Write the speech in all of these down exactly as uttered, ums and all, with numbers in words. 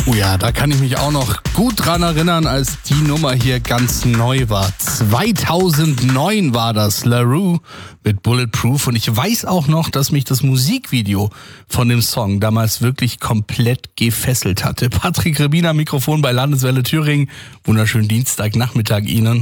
Oh ja, da kann ich mich auch noch gut dran erinnern, als die Nummer hier ganz neu war. zweitausendneun war das, LaRue mit Bulletproof. Und ich weiß auch noch, dass mich das Musikvideo von dem Song damals wirklich komplett gefesselt hatte. Patrick Rebiner, Mikrofon bei Landeswelle Thüringen. Wunderschönen Dienstagnachmittag Ihnen.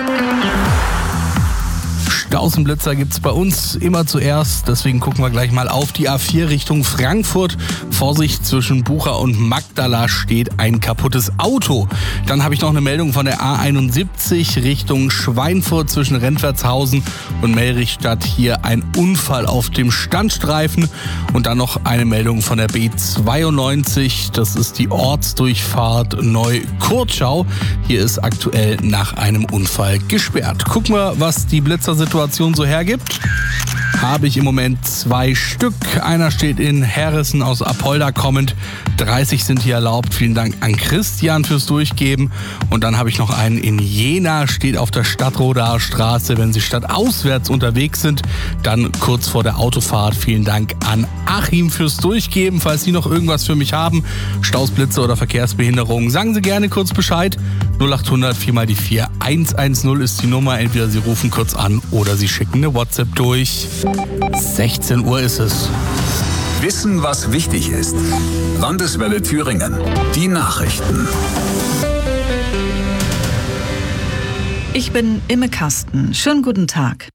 Stausenblitzer gibt's bei uns immer zuerst, deswegen gucken wir gleich mal auf die A vier Richtung Frankfurt. Vorsicht, zwischen Bucha und Magdala steht ein kaputtes Auto. Dann habe ich noch eine Meldung von der A einundsiebzig Richtung Schweinfurt zwischen Rentwertshausen und Melrichstadt. Hier ein Unfall auf dem Standstreifen. Und dann noch eine Meldung von der B zweiundneunzig. Das ist die Ortsdurchfahrt Neu-Kurtschau. Hier ist aktuell nach einem Unfall gesperrt. Gucken wir, was die Blitzersituation so hergibt. Habe ich im Moment zwei Stück. Einer steht in Herrissen aus Apolda kommend. dreißig sind hier erlaubt. Vielen Dank an Christian fürs Durchgeben. Und dann habe ich noch einen in Jena, steht auf der Stadtrodaer Straße. Wenn Sie stadtauswärts unterwegs sind, dann kurz vor der Autofahrt. Vielen Dank an Achim fürs Durchgeben. Falls Sie noch irgendwas für mich haben, Staus, Blitze oder Verkehrsbehinderungen, sagen Sie gerne kurz Bescheid. null acht hundert vier mal die vier eins eins null ist die Nummer. Entweder Sie rufen kurz an oder Sie schicken eine WhatsApp durch. sechzehn Uhr ist es. Wissen, was wichtig ist. Landeswelle Thüringen. Die Nachrichten. Ich bin Imme Kasten. Schönen guten Tag.